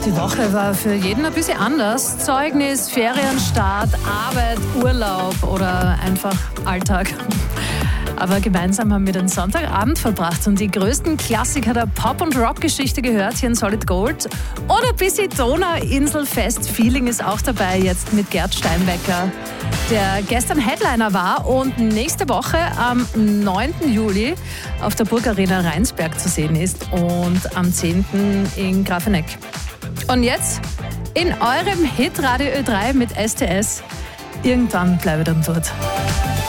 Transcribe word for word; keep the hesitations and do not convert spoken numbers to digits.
Die Woche war für jeden ein bisschen anders. Zeugnis, Ferienstart, Arbeit, Urlaub oder einfach Alltag. Aber gemeinsam haben wir den Sonntagabend verbracht und die größten Klassiker der Pop- und Rock-Geschichte gehört hier in Solid Gold. Und ein bisschen Donauinselfest-Feeling ist auch dabei jetzt mit Gerd Steinbecker, der gestern Headliner war und nächste Woche am neunten Juli auf der Burgarena Rheinsberg zu sehen ist und am zehnten in Grafeneck. Und jetzt in eurem Hitradio Ö drei mit S T S. Irgendwann bleibe ich dann dort.